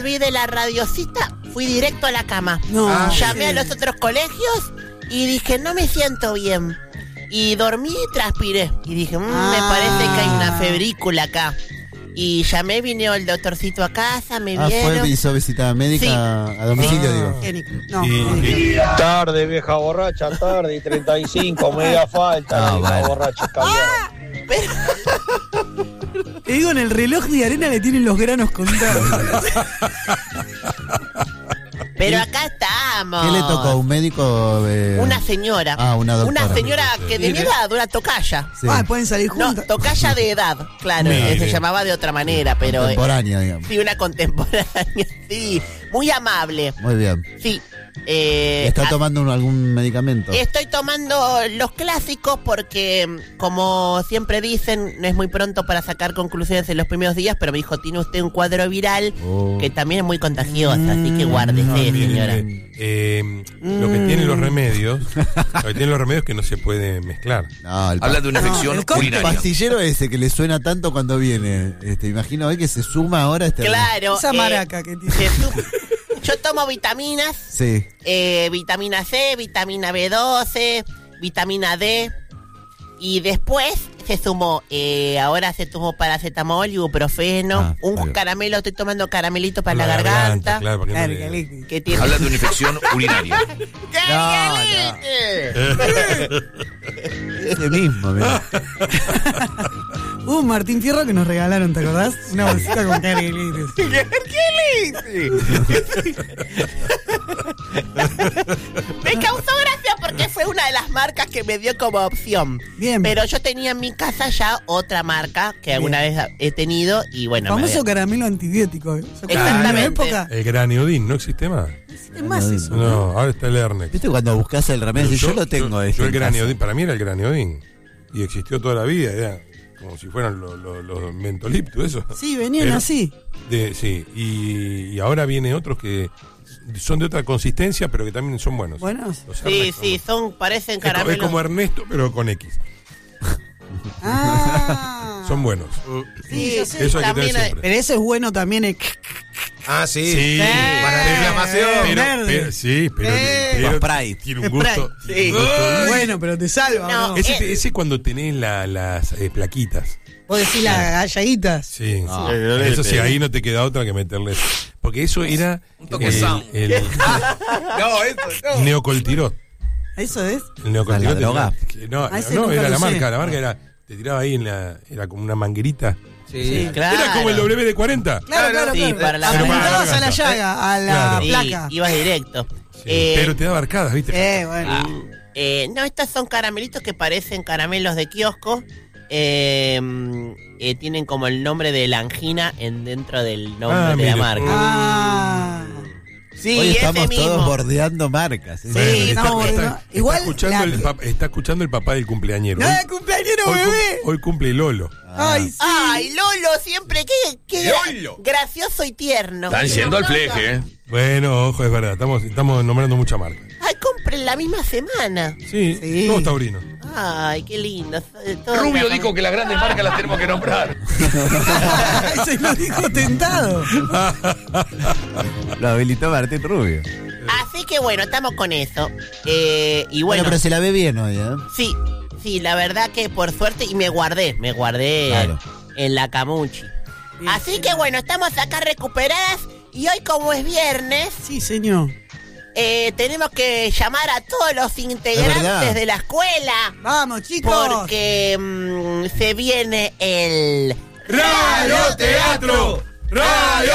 Vi de la radiocita, fui directo a la cama. Llamé a los otros colegios y dije, no me siento bien. Y dormí y transpiré. Y dije, me parece que hay una febrícula acá. Y llamé, vino el doctorcito a casa, me vieron. Fue, hizo visita médica a domicilio, digo. Tarde, vieja borracha, tarde, y 35, media falta, vieja borracha, cambiada. Te digo, en el reloj de arena le tienen los granos contados. Pero acá estamos. ¿Qué le tocó? ¿Un médico? Una señora. Una doctora. Una señora que de mi edad, una tocaya. Sí. ¿Pueden salir juntas? No, tocaya de edad, claro. Se llamaba de otra manera, pero... Contemporánea, digamos. Sí, una contemporánea, sí. Muy amable. Muy bien. Sí. ¿Está tomando algún medicamento? Estoy tomando los clásicos porque, como siempre dicen, no es muy pronto para sacar conclusiones en los primeros días, pero me dijo, tiene usted un cuadro viral que también es muy contagioso, así que guárdese, señora. Lo que tienen los remedios, es que no se puede mezclar. Habla de una infección urinaria. El pastillero ese que le suena tanto cuando viene, imagino hoy que se suma ahora. Claro. Esa maraca que tiene. Yo tomo vitaminas. Sí. Vitamina C, vitamina B12, vitamina D. Y después se sumó, ahora se tomó paracetamol, ibuprofeno, caramelo, estoy tomando caramelito para la garganta. Claro, ¿Qué tiene? Habla de una infección urinaria. Ese mismo, mira. Martín Fierro que nos regalaron, ¿te acordás? Una bolsita con carelitos. Me causó gracia porque fue una de las marcas que me dio como opción. Bien. Pero yo tenía en mi casa ya otra marca que alguna vez he tenido y bueno. Famoso caramelo antibiótico. Exactamente. El Graniodin, ¿no existe más? Es más eso. No, ahora está el Ernex. ¿Viste cuando buscas el remedio? Yo lo tengo. Yo el Graniodin, para mí era el Graniodin. Y existió toda la vida, era como si fueran los Mentolip, todo eso. Sí, venían así. Sí, y ahora viene otros que son de otra consistencia, pero que también son buenos. ¿Buenos? Sí, parecen caramelos. Es como Ernesto, pero con X. Son buenos. Sí, eso hay que tener siempre. Pero ese es bueno también. Sí. Para la inflamación. Pero Sprite. Tiene un gusto. Sí. Bueno, pero te salva. No, Ese cuando tenés las plaquitas. ¿Vos decís las galladitas? Sí. Eso sí, ahí no te queda otra que meterle. Porque eso era el Neocoltirot. ¿Eso es? El Neocoltirot. ¿La droga? No, era la marca. La marca era, te tiraba ahí era como una manguerita. Sí, claro. Era como el WD-40. Claro. Sí, para la apuntabas a la llaga, a la placa. Sí, ibas directo. Sí, pero te daba arcadas, ¿viste? Bueno. No, estos son caramelitos que parecen caramelos de kiosco. Tienen como el nombre de la angina dentro del nombre de la marca. Sí, hoy estamos ese todos mismo. bordeando marcas. Sí, Igual está escuchando el papá del cumpleañero. ¡No, cumpleañero, bebé! Hoy cumple Lolo. Ay, sí. Ay, Lolo, siempre qué Lolo. gracioso y tierno. Están yendo al fleje, ¿eh? Bueno, ojo, es verdad. Estamos nombrando mucha marca. Ay, compren la misma semana. Sí. Todos taurinos. Ay, qué lindo. Rubio dijo que las grandes marcas las tenemos que nombrar. Se lo dijo tentado. Lo habilitó Martín Rubio. Así que bueno, estamos con eso. Y bueno, Pero se la ve bien hoy, ¿eh? Sí, la verdad que por suerte, y me guardé Claro. en la camuchi. Así que bueno, estamos acá recuperadas y hoy como es viernes, Sí, señor. tenemos que llamar a todos los integrantes de la escuela. Vamos, chicos. Porque se viene el ¡Radio Teatro! ¡Radio